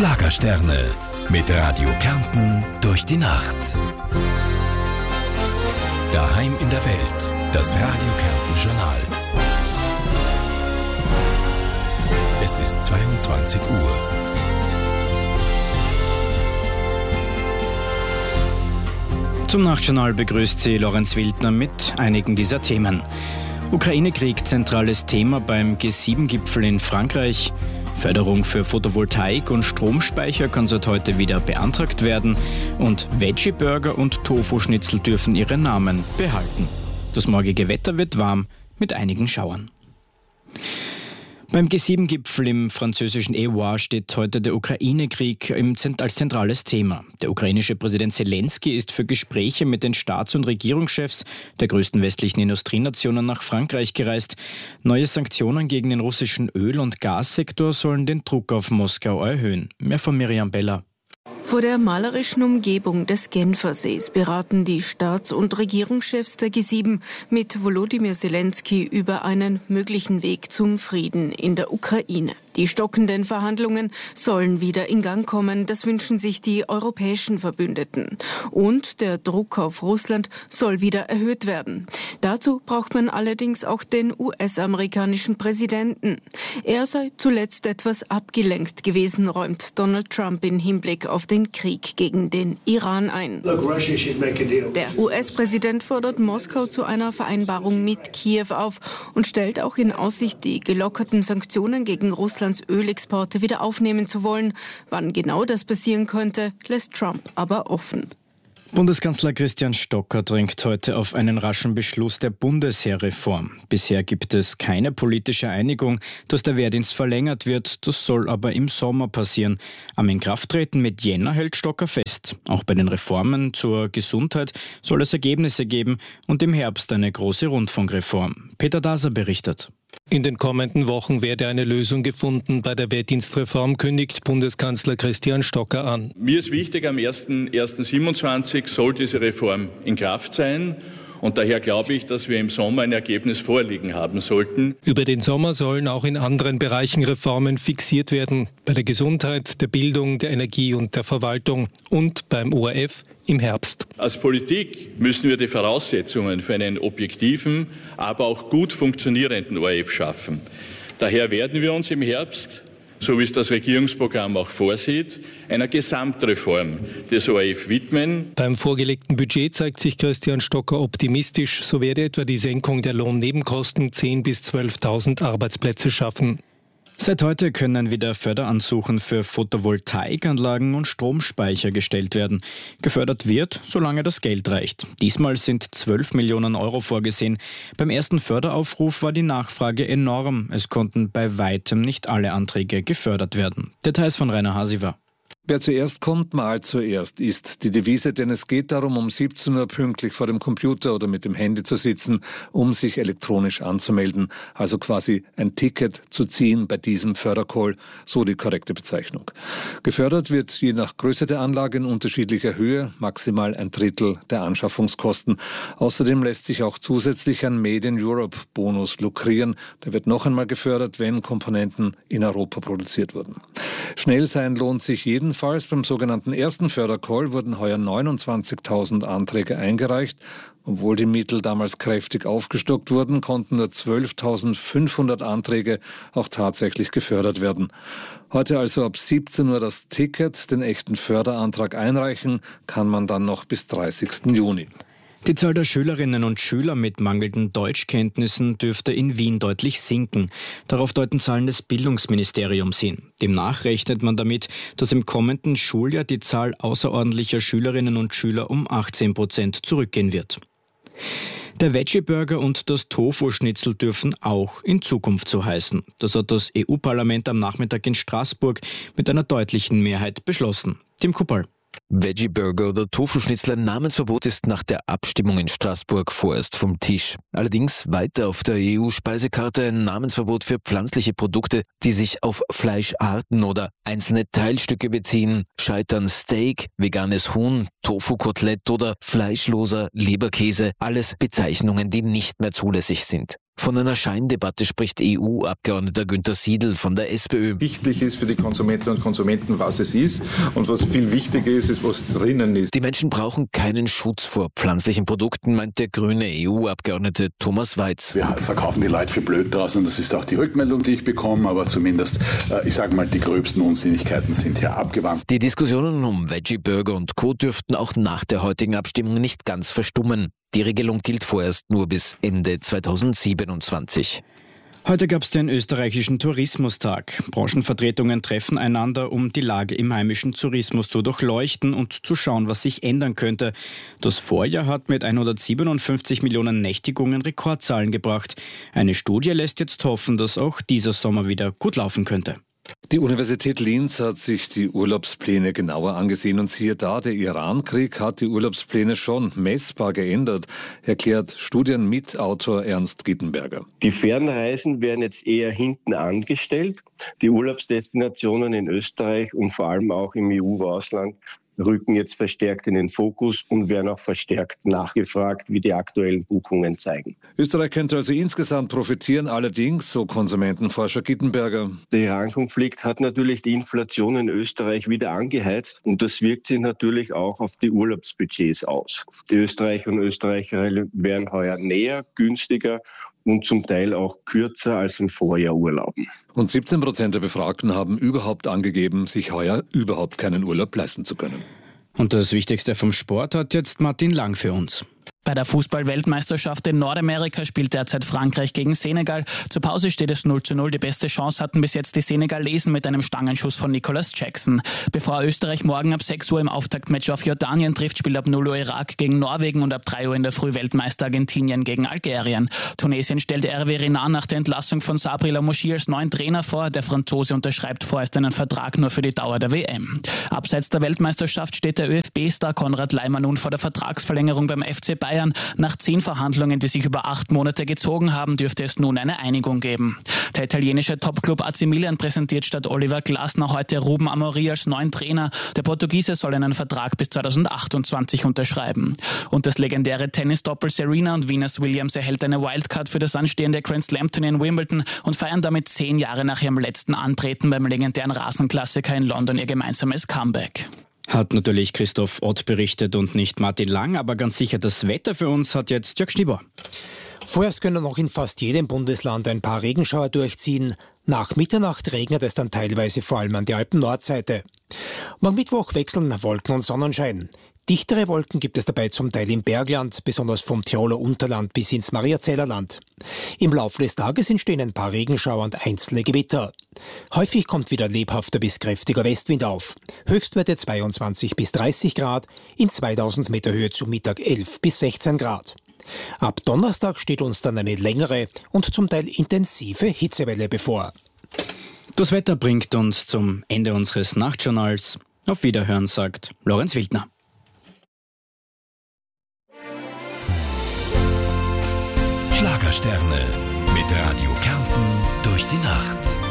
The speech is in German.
Schlagersterne mit Radio Kärnten durch die Nacht. Daheim in der Welt, das Radio Kärnten Journal. Es ist 22 Uhr. Zum Nachtjournal begrüßt sie Lorenz Wildner mit einigen dieser Themen. Ukraine-Krieg, zentrales Thema beim G7-Gipfel in Frankreich. Förderung für Photovoltaik und Stromspeicher kann seit heute wieder beantragt werden. Und Veggie-Burger und Tofu-Schnitzel dürfen ihre Namen behalten. Das morgige Wetter wird warm mit einigen Schauern. Beim G7-Gipfel im französischen Évian steht heute der Ukraine-Krieg als zentrales Thema. Der ukrainische Präsident Zelensky ist für Gespräche mit den Staats- und Regierungschefs der größten westlichen Industrienationen nach Frankreich gereist. Neue Sanktionen gegen den russischen Öl- und Gassektor sollen den Druck auf Moskau erhöhen. Mehr von Miriam Beller. Vor der malerischen Umgebung des Genfersees beraten die Staats- und Regierungschefs der G7 mit Volodymyr Zelensky über einen möglichen Weg zum Frieden in der Ukraine. Die stockenden Verhandlungen sollen wieder in Gang kommen, das wünschen sich die europäischen Verbündeten. Und der Druck auf Russland soll wieder erhöht werden. Dazu braucht man allerdings auch den US-amerikanischen Präsidenten. Er sei zuletzt etwas abgelenkt gewesen, räumt Donald Trump in Hinblick auf den Krieg gegen den Iran ein. Der US-Präsident fordert Moskau zu einer Vereinbarung mit Kiew auf und stellt auch in Aussicht, die gelockerten Sanktionen gegen Russlands Ölexporte wieder aufnehmen zu wollen. Wann genau das passieren könnte, lässt Trump aber offen. Bundeskanzler Christian Stocker drängt heute auf einen raschen Beschluss der Bundesheerreform. Bisher gibt es keine politische Einigung, dass der Wehrdienst verlängert wird. Das soll aber im Sommer passieren. Am Inkrafttreten mit Jänner hält Stocker fest. Auch bei den Reformen zur Gesundheit soll es Ergebnisse geben und im Herbst eine große Rundfunkreform. Peter Daser berichtet. In den kommenden Wochen werde eine Lösung gefunden. Bei der Wehrdienstreform kündigt Bundeskanzler Christian Stocker an. Mir ist wichtig, am 1.1.27 soll diese Reform in Kraft sein. Und daher glaube ich, dass wir im Sommer ein Ergebnis vorliegen haben sollten. Über den Sommer sollen auch in anderen Bereichen Reformen fixiert werden. Bei der Gesundheit, der Bildung, der Energie und der Verwaltung und beim ORF im Herbst. Als Politik müssen wir die Voraussetzungen für einen objektiven, aber auch gut funktionierenden ORF schaffen. Daher werden wir uns im Herbst, so wie es das Regierungsprogramm auch vorsieht, einer Gesamtreform des ORF widmen. Beim vorgelegten Budget zeigt sich Christian Stocker optimistisch. So werde etwa die Senkung der Lohnnebenkosten 10.000 bis 12.000 Arbeitsplätze schaffen. Seit heute können wieder Förderansuchen für Photovoltaikanlagen und Stromspeicher gestellt werden. Gefördert wird, solange das Geld reicht. Diesmal sind 12 Millionen Euro vorgesehen. Beim ersten Förderaufruf war die Nachfrage enorm. Es konnten bei weitem nicht alle Anträge gefördert werden. Details von Rainer Hasiver. Wer zuerst kommt, malt zuerst, ist die Devise, denn es geht darum, um 17 Uhr pünktlich vor dem Computer oder mit dem Handy zu sitzen, um sich elektronisch anzumelden, also quasi ein Ticket zu ziehen bei diesem Fördercall, so die korrekte Bezeichnung. Gefördert wird je nach Größe der Anlage in unterschiedlicher Höhe, maximal 1/3 der Anschaffungskosten. Außerdem lässt sich auch zusätzlich ein Made in Europe Bonus lukrieren. Der wird noch einmal gefördert, wenn Komponenten in Europa produziert wurden. Schnell sein lohnt sich jedenfalls. Beim sogenannten ersten Fördercall wurden heuer 29.000 Anträge eingereicht. Obwohl die Mittel damals kräftig aufgestockt wurden, konnten nur 12.500 Anträge auch tatsächlich gefördert werden. Heute also ab 17 Uhr das Ticket, den echten Förderantrag einreichen, kann man dann noch bis 30. Juni. Die Zahl der Schülerinnen und Schüler mit mangelnden Deutschkenntnissen dürfte in Wien deutlich sinken. Darauf deuten Zahlen des Bildungsministeriums hin. Demnach rechnet man damit, dass im kommenden Schuljahr die Zahl außerordentlicher Schülerinnen und Schüler um 18% zurückgehen wird. Der Veggie-Burger und das Tofu-Schnitzel dürfen auch in Zukunft so heißen. Das hat das EU-Parlament am Nachmittag in Straßburg mit einer deutlichen Mehrheit beschlossen. Tim Kuppal. Veggie-Burger oder Tofu-Schnitzel, ein Namensverbot ist nach der Abstimmung in Straßburg vorerst vom Tisch. Allerdings weiter auf der EU-Speisekarte ein Namensverbot für pflanzliche Produkte, die sich auf Fleischarten oder einzelne Teilstücke beziehen. Scheitern Steak, veganes Huhn, Tofu-Kotelett oder fleischloser Leberkäse, alles Bezeichnungen, die nicht mehr zulässig sind. Von einer Scheindebatte spricht EU-Abgeordneter Günther Siedl von der SPÖ. Wichtig ist für die Konsumentinnen und Konsumenten, was es ist. Und was viel wichtiger ist, was drinnen ist. Die Menschen brauchen keinen Schutz vor pflanzlichen Produkten, meint der grüne EU-Abgeordnete Thomas Weiz. Wir verkaufen die Leute für blöd draußen. Das ist auch die Rückmeldung, die ich bekomme. Aber zumindest, ich sage mal, die gröbsten Unsinnigkeiten sind hier abgewandt. Die Diskussionen um Veggie-Burger und Co. dürften auch nach der heutigen Abstimmung nicht ganz verstummen. Die Regelung gilt vorerst nur bis Ende 2027. Heute gab es den österreichischen Tourismustag. Branchenvertretungen treffen einander, um die Lage im heimischen Tourismus zu durchleuchten und zu schauen, was sich ändern könnte. Das Vorjahr hat mit 157 Millionen Nächtigungen Rekordzahlen gebracht. Eine Studie lässt jetzt hoffen, dass auch dieser Sommer wieder gut laufen könnte. Die Universität Linz hat sich die Urlaubspläne genauer angesehen und siehe da, der Iran-Krieg hat die Urlaubspläne schon messbar geändert, erklärt Studienmitautor Ernst Gittenberger. Die Fernreisen werden jetzt eher hinten angestellt. Die Urlaubsdestinationen in Österreich und vor allem auch im EU-Ausland rücken jetzt verstärkt in den Fokus und werden auch verstärkt nachgefragt, wie die aktuellen Buchungen zeigen. Österreich könnte also insgesamt profitieren, allerdings, so Konsumentenforscher Gittenberger. Der Iran-Konflikt hat natürlich die Inflation in Österreich wieder angeheizt und das wirkt sich natürlich auch auf die Urlaubsbudgets aus. Die Österreicher und Österreicherinnen werden heuer näher, günstiger und zum Teil auch kürzer als im Vorjahr urlauben. Und 17% der Befragten haben überhaupt angegeben, sich heuer überhaupt keinen Urlaub leisten zu können. Und das Wichtigste vom Sport hat jetzt Martin Lang für uns. Bei der Fußball-Weltmeisterschaft in Nordamerika spielt derzeit Frankreich gegen Senegal. Zur Pause steht es 0:0. Die beste Chance hatten bis jetzt die Senegalesen mit einem Stangenschuss von Nicolas Jackson. Bevor Österreich morgen ab 6 Uhr im Auftaktmatch auf Jordanien trifft, spielt ab 0 Uhr Irak gegen Norwegen und ab 3 Uhr in der Früh Weltmeister Argentinien gegen Algerien. Tunesien stellt Hervé Renard nach der Entlassung von Sabri Lamouchi als neuen Trainer vor. Der Franzose unterschreibt vorerst einen Vertrag nur für die Dauer der WM. Abseits der Weltmeisterschaft steht der ÖFB-Star Konrad Laimer nun vor der Vertragsverlängerung beim FC Bayern. Nach 10 Verhandlungen, die sich über 8 Monate gezogen haben, dürfte es nun eine Einigung geben. Der italienische Topclub AC Milan präsentiert statt Oliver Glasner heute Ruben Amorim als neuen Trainer. Der Portugiese soll einen Vertrag bis 2028 unterschreiben. Und das legendäre Tennisdoppel Serena und Venus Williams erhält eine Wildcard für das anstehende Grand Slam-Turnier in Wimbledon und feiern damit 10 Jahre nach ihrem letzten Antreten beim legendären Rasenklassiker in London ihr gemeinsames Comeback. Hat natürlich Christoph Ott berichtet und nicht Martin Lang, aber ganz sicher das Wetter für uns hat jetzt Jörg Schnieber. Vorerst können noch in fast jedem Bundesland ein paar Regenschauer durchziehen. Nach Mitternacht regnet es dann teilweise vor allem an der Alpen-Nordseite. Morgen Mittwoch wechseln Wolken und Sonnenschein. Dichtere Wolken gibt es dabei zum Teil im Bergland, besonders vom Tiroler Unterland bis ins Mariazellerland. Im Laufe des Tages entstehen ein paar Regenschauer und einzelne Gewitter. Häufig kommt wieder lebhafter bis kräftiger Westwind auf. Höchstwerte 22 bis 30 Grad, in 2000 Meter Höhe zu Mittag 11 bis 16 Grad. Ab Donnerstag steht uns dann eine längere und zum Teil intensive Hitzewelle bevor. Das Wetter bringt uns zum Ende unseres Nachtjournals. Auf Wiederhören, sagt Lorenz Wildner. Schlagersterne mit Radio Kärnten durch die Nacht.